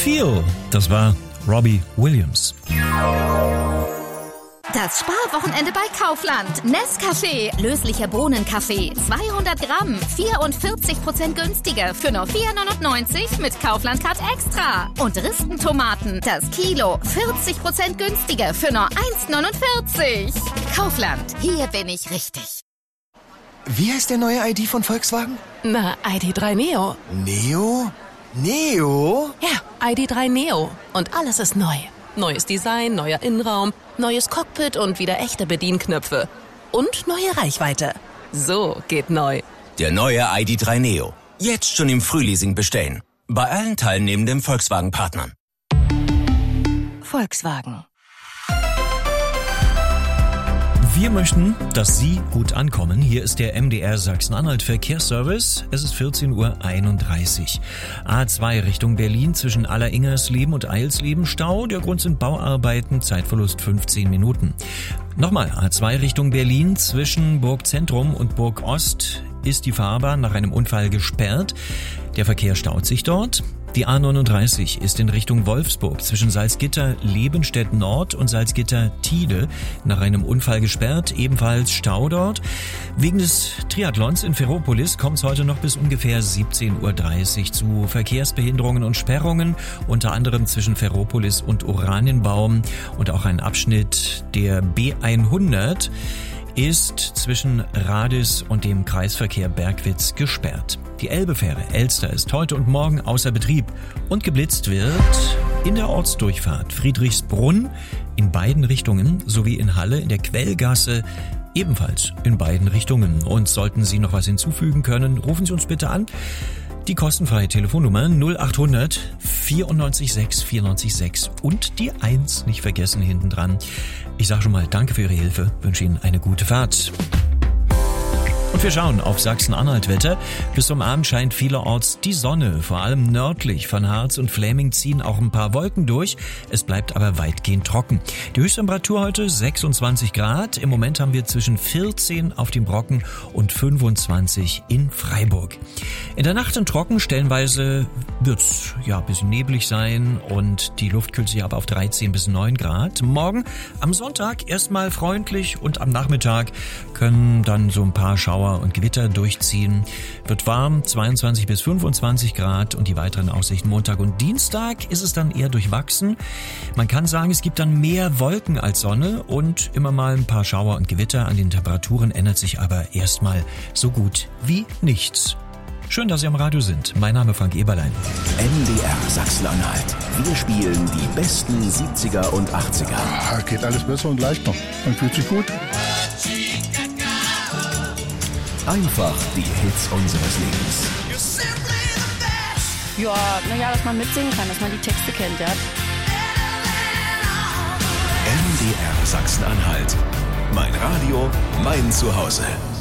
Feel, das war Robbie Williams. Das Sparwochenende bei Kaufland. Nescafé, löslicher Bohnenkaffee, 200 Gramm, 44% günstiger für nur 4,99 mit Kaufland Card Extra. Und Ristentomaten, das Kilo, 40% günstiger für nur 1,49. Kaufland, hier bin ich richtig. Wie heißt der neue ID von Volkswagen? Na, ID.3 Neo. Neo? Neo? Ja, ID.3 Neo. Und alles ist neu. Neues Design, neuer Innenraum, neues Cockpit und wieder echte Bedienknöpfe. Und neue Reichweite. So geht neu. Der neue ID.3 Neo. Jetzt schon im Frühleasing bestellen. Bei allen teilnehmenden Volkswagen-Partnern. Volkswagen. Wir möchten, dass Sie gut ankommen. Hier ist der MDR Sachsen-Anhalt Verkehrsservice. Es ist 14:31 Uhr. A2 Richtung Berlin zwischen Alleringersleben und Eilsleben Stau. Der Grund sind Bauarbeiten, Zeitverlust 15 Minuten. Nochmal, A2 Richtung Berlin zwischen Burgzentrum und Burgost ist die Fahrbahn nach einem Unfall gesperrt. Der Verkehr staut sich dort. Die A39 ist in Richtung Wolfsburg zwischen Salzgitter-Lebenstedt Nord und Salzgitter-Tide nach einem Unfall gesperrt, ebenfalls Stau dort. Wegen des Triathlons in Ferropolis kommt es heute noch bis ungefähr 17:30 Uhr zu Verkehrsbehinderungen und Sperrungen, unter anderem zwischen Ferropolis und Oranienbaum, und auch ein Abschnitt der B100 ist zwischen Radis und dem Kreisverkehr Bergwitz gesperrt. Die Elbefähre Elster ist heute und morgen außer Betrieb und geblitzt wird in der Ortsdurchfahrt Friedrichsbrunn in beiden Richtungen sowie in Halle in der Quellgasse ebenfalls in beiden Richtungen. Und sollten Sie noch was hinzufügen können, rufen Sie uns bitte an. Die kostenfreie Telefonnummer 0800 94 6 94 6 und die 1 nicht vergessen hinten dran. Ich sage schon mal danke für Ihre Hilfe, wünsche Ihnen eine gute Fahrt. Und wir schauen auf Sachsen-Anhalt-Wetter. Bis zum Abend scheint vielerorts die Sonne. Vor allem nördlich von Harz und Fläming ziehen auch ein paar Wolken durch. Es bleibt aber weitgehend trocken. Die Höchsttemperatur heute 26 Grad. Im Moment haben wir zwischen 14 auf dem Brocken und 25 in Freiburg. In der Nacht und trocken, stellenweise wird's ein bisschen neblig sein und die Luft kühlt sich aber auf 13 bis 9 Grad. Morgen am Sonntag erstmal freundlich und am Nachmittag können dann so ein paar Schauer und Gewitter durchziehen. Wird warm, 22 bis 25 Grad und die weiteren Aussichten Montag und Dienstag ist es dann eher durchwachsen. Man kann sagen, es gibt dann mehr Wolken als Sonne und immer mal ein paar Schauer und Gewitter. An den Temperaturen ändert sich aber erstmal so gut wie nichts. Schön, dass Sie am Radio sind. Mein Name ist Frank Eberlein. MDR Sachsen-Anhalt. Wir spielen die besten 70er und 80er. Geht alles besser und leichter. Man fühlt sich gut. Einfach die Hits unseres Lebens. Ja, dass man mitsingen kann, dass man die Texte kennt, ja. MDR Sachsen-Anhalt. Mein Radio, mein Zuhause.